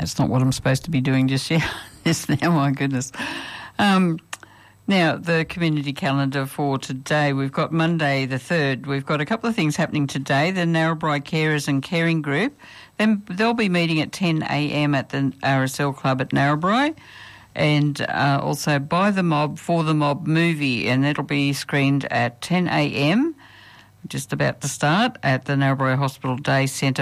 That's not what I'm supposed to be doing just yet. Yes, now, my goodness. Now, the community calendar for today, we've got Monday the 3rd. We've got a couple of things happening today. The Narrabri Carers and Caring Group, then they'll be meeting at 10 a.m. at the RSL Club at Narrabri, and also By the Mob, For the Mob movie, and that'll be screened at 10 a.m., just about to start, at the Narrabri Hospital Day Centre